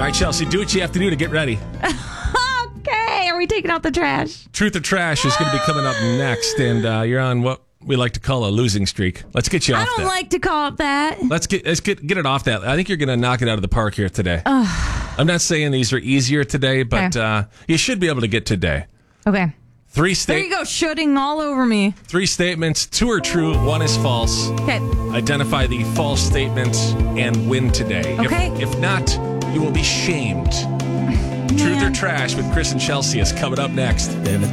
right, Chelsea, do what you have to do to get ready. Okay, are we taking out the trash? Truth or Trash is going to be coming up next, and you're on what we like to call a losing streak. Let's get you off I don't that. like to call it that. Let's get it off that. I think you're going to knock it out of the park here today. I'm not saying these are easier today, but you should be able to get today. Okay. There 3 you go, shooting all over me. 3 statements, 2 are true, 1 is false. Okay. Identify the false statement and win today. Okay. If not, you will be shamed. Truth or Trash with Chris and Chelsea is coming up next.